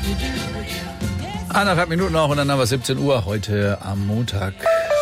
1,5 Minuten noch und dann haben wir 17 Uhr heute am Montag.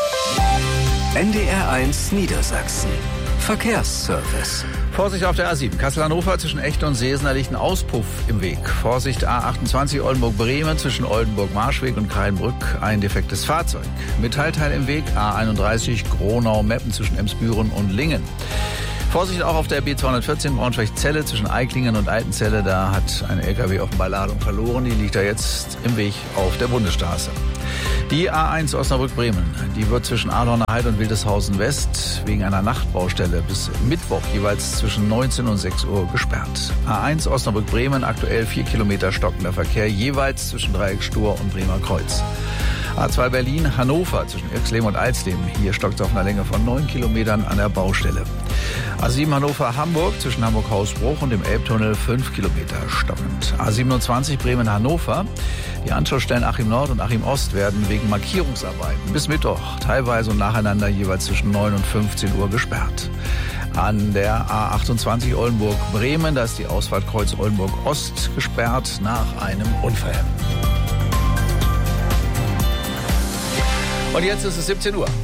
NDR1 Niedersachsen. Verkehrsservice. Vorsicht auf der A7. Kassel-Hannover zwischen Echt und Seesen liegt ein Auspuff im Weg. Vorsicht A28 Oldenburg-Bremen zwischen Oldenburg-Marschweg und Krallenbrück ein defektes Fahrzeug. Metallteil im Weg A31 Gronau-Meppen zwischen Emsbüren und Lingen. Vorsicht auch auf der B214 Braunschweig-Celle zwischen Eiklingen und Altenzelle. Da hat ein LKW offenbar Ladung verloren. Die liegt da jetzt im Weg auf der Bundesstraße. Die A1 Osnabrück-Bremen, die wird zwischen Adorner Heide und Wildeshausen West wegen einer Nachtbaustelle bis Mittwoch jeweils zwischen 19 und 6 Uhr gesperrt. A1 Osnabrück-Bremen, aktuell 4 Kilometer stockender Verkehr, jeweils zwischen Dreiecksstur und Bremer Kreuz. A2 Berlin-Hannover zwischen Irxleben und Alsleben. Hier stockt es auf einer Länge von 9 Kilometern an der Baustelle. A7 Hannover-Hamburg zwischen Hamburg-Hausbruch und dem Elbtunnel 5 Kilometer stockend. A27 Bremen-Hannover. Die Anschlussstellen Achim Nord und Achim Ost werden wegen Markierungsarbeiten bis Mittwoch teilweise und nacheinander jeweils zwischen 9 und 15 Uhr gesperrt. An der A28 Oldenburg-Bremen, da ist die Ausfahrt Kreuz Oldenburg-Ost gesperrt nach einem Unfall. Und jetzt ist es 17 Uhr.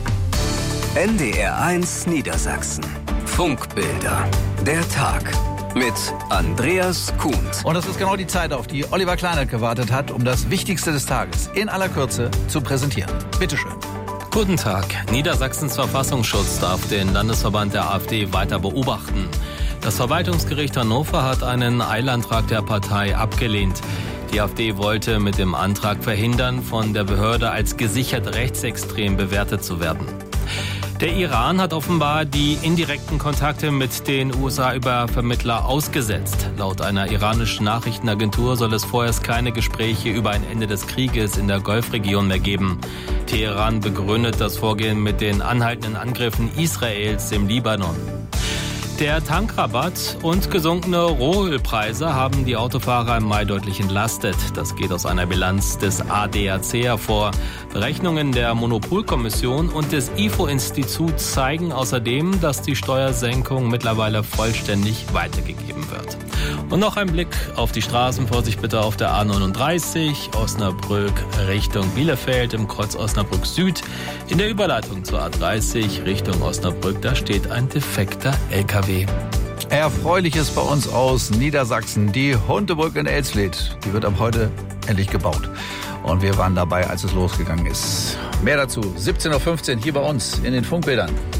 NDR1 Niedersachsen. Funkbilder. Der Tag. Mit Andreas Kuhns. Und das ist genau die Zeit, auf die Oliver Kleinert gewartet hat, um das Wichtigste des Tages in aller Kürze zu präsentieren. Bitte schön. Guten Tag. Niedersachsens Verfassungsschutz darf den Landesverband der AfD weiter beobachten. Das Verwaltungsgericht Hannover hat einen Eilantrag der Partei abgelehnt. Die AfD wollte mit dem Antrag verhindern, von der Behörde als gesichert rechtsextrem bewertet zu werden. Der Iran hat offenbar die indirekten Kontakte mit den USA über Vermittler ausgesetzt. Laut einer iranischen Nachrichtenagentur soll es vorerst keine Gespräche über ein Ende des Krieges in der Golfregion mehr geben. Teheran begründet das Vorgehen mit den anhaltenden Angriffen Israels im Libanon. Der Tankrabatt und gesunkene Rohölpreise haben die Autofahrer im Mai deutlich entlastet. Das geht aus einer Bilanz des ADAC hervor. Berechnungen der Monopolkommission und des IFO-Instituts zeigen außerdem, dass die Steuersenkung mittlerweile vollständig weitergegeben wird. Und noch ein Blick auf die Straßen. Vorsicht bitte auf der A39, Osnabrück Richtung Bielefeld im Kreuz Osnabrück Süd. In der Überleitung zur A30 Richtung Osnabrück, da steht ein defekter LKW. Erfreuliches bei uns aus Niedersachsen. Die Hundebrücke in Elsfleth, die wird ab heute endlich gebaut. Und wir waren dabei, als es losgegangen ist. Mehr dazu 17.15 Uhr hier bei uns in den Funkbildern.